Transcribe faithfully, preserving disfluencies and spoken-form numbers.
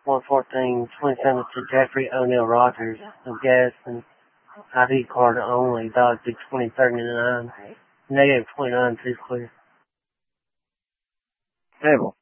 one fourteen twenty-seven to Jeffrey O'Neill Rogers of gas and I D card only, dog to twenty thirty-nine. Negative twenty-nine, two clear. Table.